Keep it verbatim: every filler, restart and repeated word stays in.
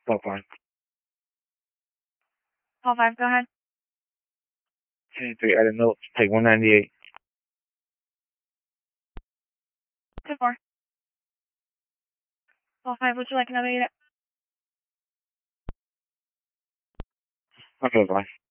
Call five. Call five, go ahead. ten three, add a note. Take one ninety-eight. Two four. Call five, would you like another unit? Okay, bye.